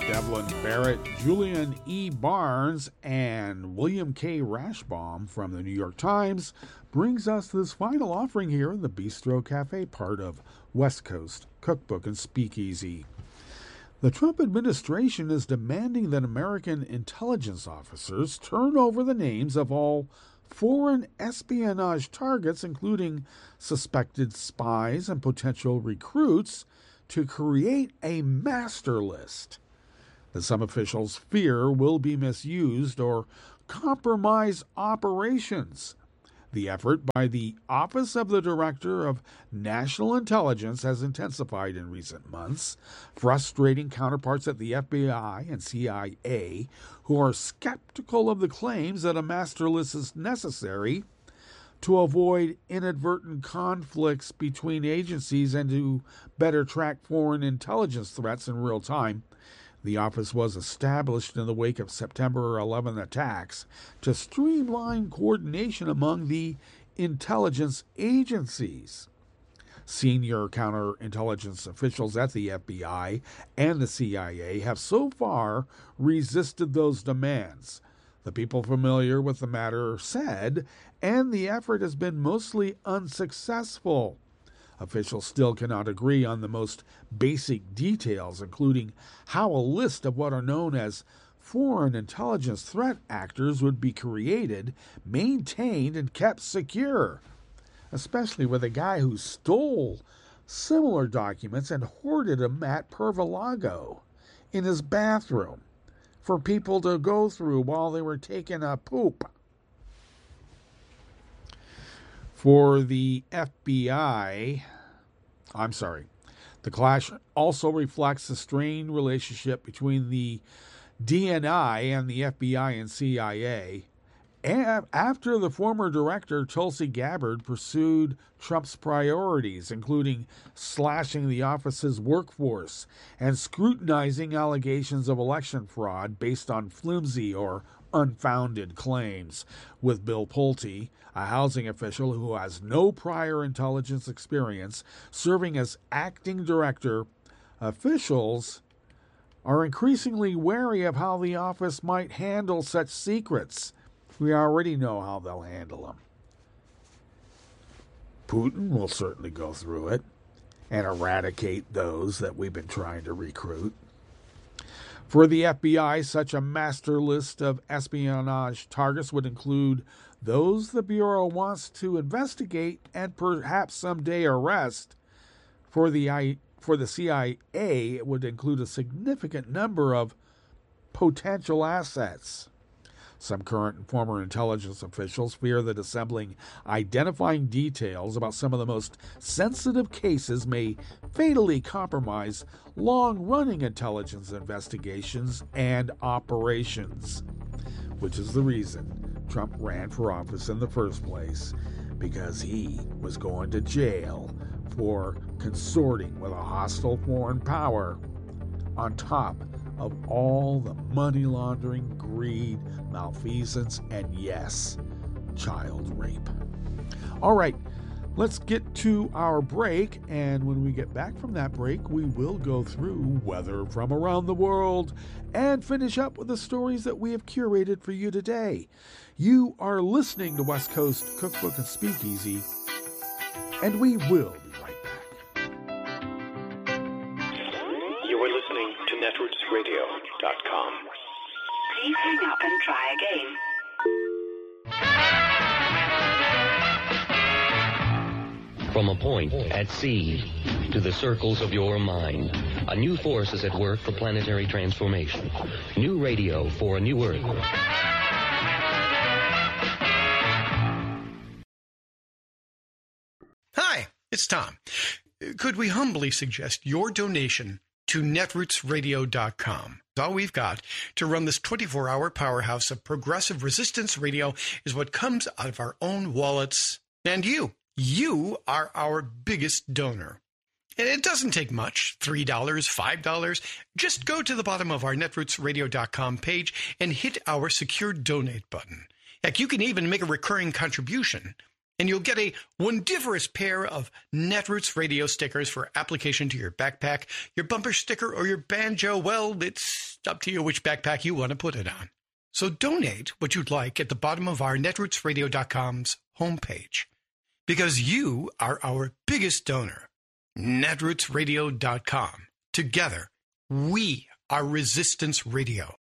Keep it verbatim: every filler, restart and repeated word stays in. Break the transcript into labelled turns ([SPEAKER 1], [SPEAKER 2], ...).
[SPEAKER 1] Devlin Barrett, Julian E. Barnes, and William K. Rashbaum from the New York Times brings us this final offering here in the Bistro Cafe, part of West Coast Cookbook and Speakeasy. The Trump administration is demanding that American intelligence officers turn over the names of all foreign espionage targets, including suspected spies and potential recruits, to create a master list that some officials fear will be misused or compromise operations. The effort by the Office of the Director of National Intelligence has intensified in recent months, frustrating counterparts at the F B I and C I A who are skeptical of the claims that a master list is necessary to avoid inadvertent conflicts between agencies and to better track foreign intelligence threats in real time. The office was established in the wake of September eleventh attacks to streamline coordination among the intelligence agencies. Senior counterintelligence officials at the F B I and the C I A have so far resisted those demands. The people familiar with the matter said, and the effort has been mostly unsuccessful. Officials still cannot agree on the most basic details, including how a list of what are known as foreign intelligence threat actors would be created, maintained, and kept secure, especially with a guy who stole similar documents and hoarded them at Pervalago in his bathroom for people to go through while they were taking a poop. For the F B I, I'm sorry, the clash also reflects the strained relationship between the D N I and the F B I and C I A. After the former director, Tulsi Gabbard, pursued Trump's priorities, including slashing the office's workforce and scrutinizing allegations of election fraud based on flimsy or unfounded claims, with Bill Pulte, a housing official who has no prior intelligence experience, serving as acting director. Officials are increasingly wary of how the office might handle such secrets. We already know how they'll handle them. Putin will certainly go through it and eradicate those that we've been trying to recruit. For the F B I, such a master list of espionage targets would include those the Bureau wants to investigate and perhaps someday arrest. For the I, for the C I A, it would include a significant number of potential assets. Some current and former intelligence officials fear that assembling identifying details about some of the most sensitive cases may fatally compromise long-running intelligence investigations and operations, which is the reason Trump ran for office in the first place, because he was going to jail for consorting with a hostile foreign power on top of all the money laundering, greed, malfeasance, and yes, child rape. All right, let's get to our break, and when we get back from that break, we will go through weather from around the world and finish up with the stories that we have curated for you today. You are listening to West Coast Cookbook and Speakeasy, and we will be right back.
[SPEAKER 2] You are listening to netroots radio dot com.
[SPEAKER 3] Please hang up and try again.
[SPEAKER 4] From a point at sea to the circles of your mind, a new force is at work for planetary transformation. New radio for a new Earth.
[SPEAKER 5] Hi, it's Tom. Could we humbly suggest your donation to netroots radio dot com? All we've got to run this twenty-four hour powerhouse of progressive resistance radio is what comes out of our own wallets. And you, you are our biggest donor. And it doesn't take much, three dollars, five dollars. Just go to the bottom of our netroots radio dot com page and hit our secure donate button. Heck, you can even make a recurring contribution. and you'll get a wondiferous pair of Netroots radio stickers for application to your backpack, your bumper sticker, or your banjo. Well, it's up to you which backpack you want to put it on. So donate what you'd like at the bottom of our netroots radio dot com's homepage, because you are our biggest donor. netroots radio dot com. Together, we are Resistance Radio.